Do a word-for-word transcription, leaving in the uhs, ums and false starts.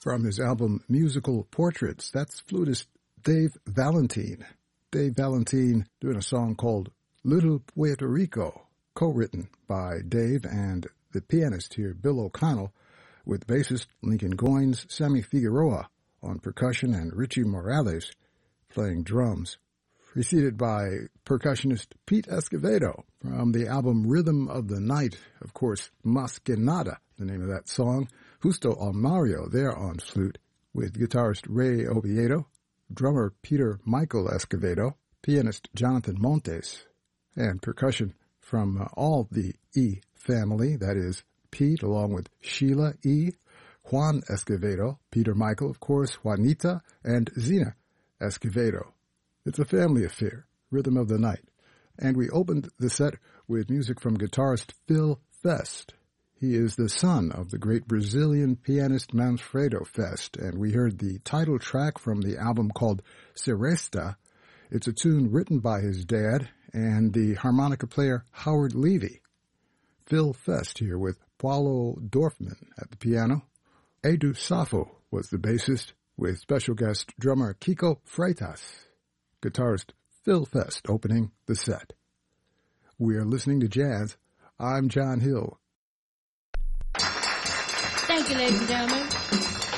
From his album Musical Portraits, that's flutist Dave Valentine. Dave Valentine doing a song called Little Puerto Rico, co-written by Dave and the pianist here, Bill O'Connell, with bassist Lincoln Goines, Sammy Figueroa on percussion, and Richie Morales playing drums, preceded by percussionist Pete Escovedo from the album Rhythm of the Night, of course, Mas Que Nada, the name of that song. Justo Almario there on flute, with guitarist Ray Oviedo, drummer Peter Michael Escovedo, pianist Jonathan Montes, and percussion from uh, all the E family, that is Pete along with Sheila E., Juan Escovedo, Peter Michael, of course, Juanita, and Zena Escovedo. It's a family affair, Rhythm of the Night. And we opened the set with music from guitarist Phil Fest. He is the son of the great Brazilian pianist Manfredo Fest, and we heard the title track from the album called Seresta. It's a tune written by his dad and the harmonica player Howard Levy. Phil Fest here with Paulo Dorfman at the piano. Edu Safo was the bassist, with special guest drummer Kiko Freitas. Guitarist Phil Fest opening the set. We are listening to jazz. I'm John Hill. Thank you, ladies and gentlemen.